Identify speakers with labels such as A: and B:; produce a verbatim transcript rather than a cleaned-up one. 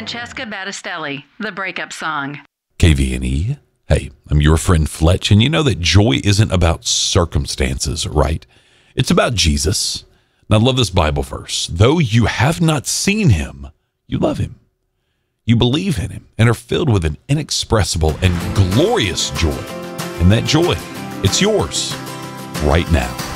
A: Francesca Battistelli, The Breakup Song.
B: K V N E. Hey, I'm your friend Fletch, and you know that joy isn't about circumstances, right? It's about Jesus. And I love this Bible verse. Though you have not seen him, you love him. You believe in him and are filled with an inexpressible and glorious joy. And that joy, it's yours right now.